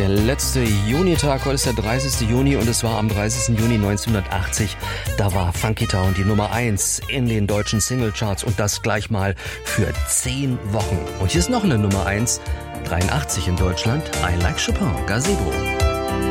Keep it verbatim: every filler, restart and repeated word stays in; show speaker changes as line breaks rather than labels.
Der letzte Junitag, heute ist der dreißigste Juni und es war am dreißigsten Juni neunzehnhundertachtzig. Da war Funky Town die Nummer eins in den deutschen Singlecharts und das gleich mal für zehn Wochen. Und hier ist noch eine Nummer eins, dreiundachtzig in Deutschland, I Like Chopin, Gazebo.